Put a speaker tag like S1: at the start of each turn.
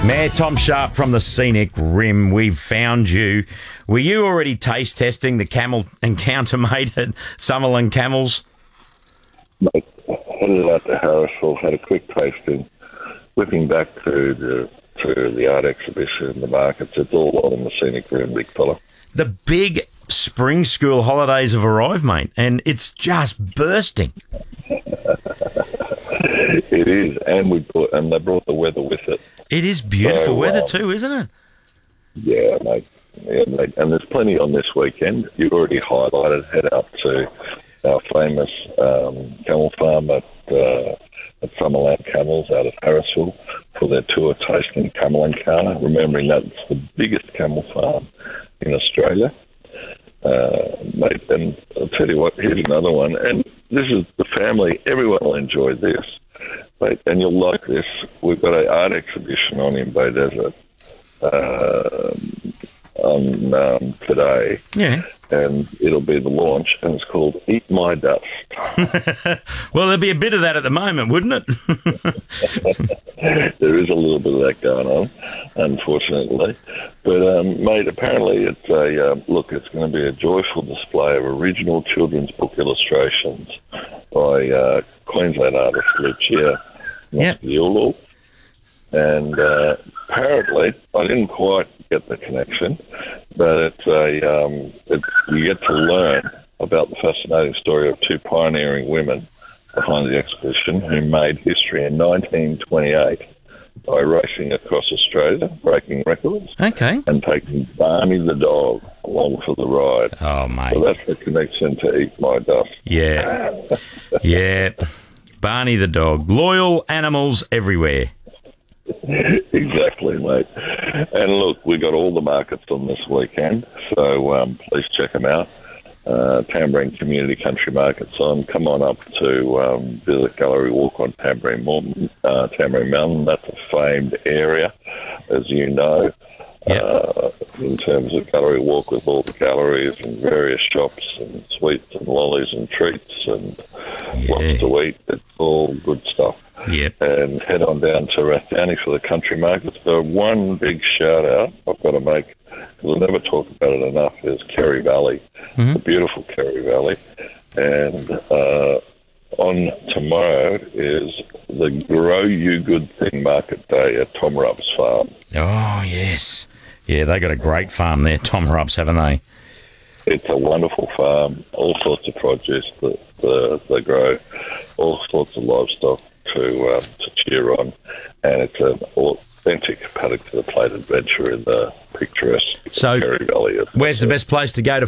S1: Mayor Tom Sharp from the Scenic Rim, we've found you. Were you already taste testing the camel encounter, mate, at Summerland Camels?
S2: Mate, headed out to Harrisville, had a quick tasting, whipping back to the art exhibition, the markets. It's all on the Scenic Rim, big fella.
S1: The big spring school holidays have arrived, mate, and it's just bursting.
S2: It is, and they brought the weather with it.
S1: It is beautiful weather too, isn't it?
S2: Yeah, mate. Yeah, mate. And there's plenty on this weekend. You've already highlighted. Head up to our famous camel farm at Summerland Camels out of Harrisville for their tour tasting camel encounter. Remembering that it's the biggest camel farm in Australia. Mate, and I'll tell you what, here's another one. And this is the family. Everyone will enjoy this. Mate, and you'll like this. We've got an art exhibition on in Bay Desert today. Yeah. And it'll be the launch, and it's called Eat My Dust.
S1: Well, there'd be a bit of that at the moment, wouldn't it?
S2: There is a little bit of that going on, unfortunately. But, mate, apparently it's it's going to be a joyful display of original children's book illustrations by Queensland artist Lucia Nociolo. And apparently, I didn't quite get the connection, but you get to learn about the fascinating story of two pioneering women behind the exhibition who made history in 1928 by racing across Australia, breaking records, and taking Barney the dog along for the ride.
S1: Oh, mate.
S2: So that's the connection to Eat My Dust.
S1: Yeah. Yeah. Barney the dog. Loyal animals everywhere.
S2: Exactly, mate. And look, we got all the markets on this weekend, so please check them out. Tamborine Community Country Market's on. Come on up to visit Gallery Walk on Tamborine Mountain. That's a famed area, as you know, in terms of Gallery Walk with all the galleries and various shops and sweets and lollies and treats and lots to eat. It's all good stuff.
S1: Yep.
S2: And head on down to Rathdowney for the country markets. The one big shout-out I've got to make, because I never talk about it enough, is Kerry Valley, the beautiful Kerry Valley. And on tomorrow is the Grow You Good Thing Market Day at Tom Rupp's farm.
S1: Oh, yes. Yeah, they got a great farm there, Tom Rupp's, haven't they?
S2: It's a wonderful farm, all sorts of produce that they grow, all sorts of livestock to cheer on, and it's an authentic paddock to the plate adventure in the picturesque Kerry Valley.
S1: Where's the best place to go to